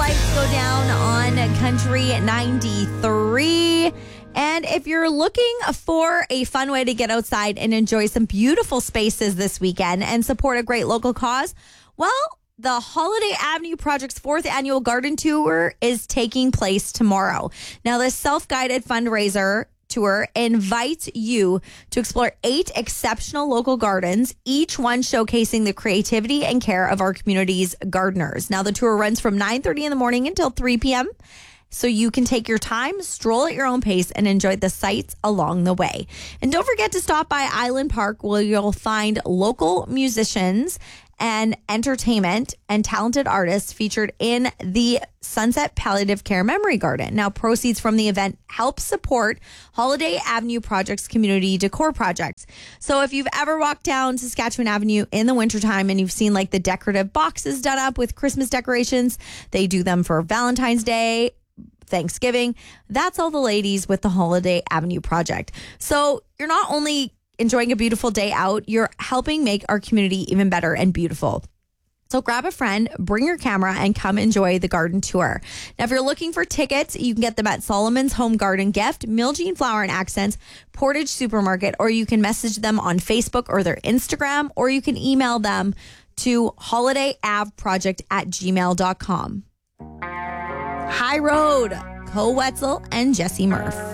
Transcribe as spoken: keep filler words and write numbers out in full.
lights go down on Country ninety-three. And if you're looking for a fun way to get outside and enjoy some beautiful spaces this weekend and support a great local cause, well, the Holiday Avenue Project's fourth annual garden tour is taking place tomorrow. Now, this self-guided fundraiser tour invites you to explore eight exceptional local gardens, each one showcasing the creativity and care of our community's gardeners. Now, the tour runs from nine thirty in the morning until three p.m., so you can take your time, stroll at your own pace, and enjoy the sights along the way. And don't forget to stop by Island Park, where you'll find local musicians and entertainment and talented artists featured in the Sunset Palliative Care Memory Garden. Now, proceeds from the event help support Holiday Avenue Project's community decor projects. So if you've ever walked down Saskatchewan Avenue in the wintertime and you've seen like the decorative boxes done up with Christmas decorations, they do them for Valentine's Day, Thanksgiving. That's all the ladies with the Holiday Avenue Project. So you're not only enjoying a beautiful day out, you're helping make our community even better and beautiful. So grab a friend, bring your camera, and come enjoy the garden tour. Now, if you're looking for tickets, you can get them at Solomon's Home Garden Gift, Miljean Flower and Accents, Portage Supermarket, or you can message them on Facebook or their Instagram, or you can email them to holidayavproject at gmail dot com. High Road, Co Wetzel and Jesse Murph.